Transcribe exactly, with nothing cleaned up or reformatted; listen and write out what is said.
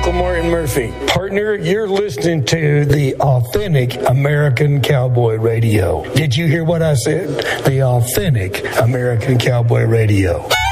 Uncle Martin Murphy. Partner, you're listening to the Authentic American Cowboy Radio. Did you hear what I said? The Authentic American Cowboy Radio.